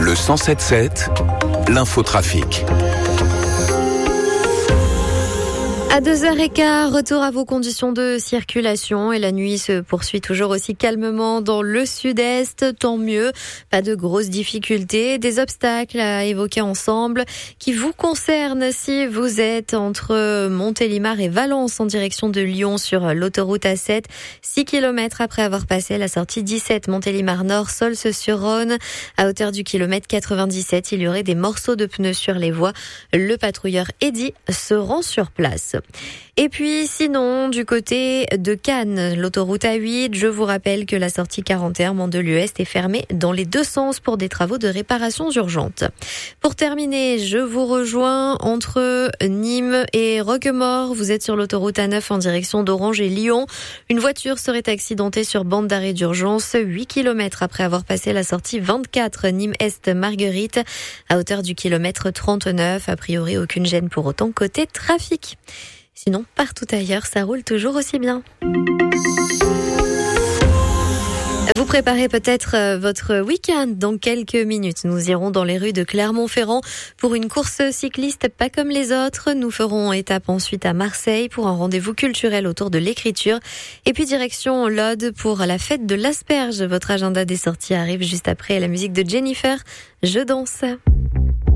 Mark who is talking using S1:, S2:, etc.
S1: Le 107.7, l'infotrafic.
S2: À 2h15, retour à vos conditions de circulation et la nuit se poursuit toujours aussi calmement dans le sud-est, tant mieux. Pas de grosses difficultés, des obstacles à évoquer ensemble qui vous concernent si vous êtes entre Montélimar et Valence en direction de Lyon sur l'autoroute A7. 6 km après avoir passé la sortie 17 Montélimar Nord, Saulce-sur-Rhône. À hauteur du kilomètre 97, il y aurait des morceaux de pneus sur les voies. Le patrouilleur Eddy se rend sur place. Et puis sinon, du côté de Cannes, l'autoroute A8, je vous rappelle que la sortie 41 Mandelieu-Est est fermée dans les deux sens pour des travaux de réparation urgente. Pour terminer, je vous rejoins entre Nîmes et Roquemaure. Vous êtes sur l'autoroute A9 en direction d'Orange et Lyon. Une voiture serait accidentée sur bande d'arrêt d'urgence 8 km après avoir passé la sortie 24 Nîmes-Est Marguerite à hauteur du kilomètre 39. A priori, aucune gêne pour autant côté trafic. Sinon, partout ailleurs, ça roule toujours aussi bien. Vous préparez peut-être votre week-end dans quelques minutes. Nous irons dans les rues de Clermont-Ferrand pour une course cycliste pas comme les autres. Nous ferons étape ensuite à Marseille pour un rendez-vous culturel autour de l'écriture. Et puis direction Lode pour la fête de l'asperge. Votre agenda des sorties arrive juste après la musique de Jennifer. Je danse.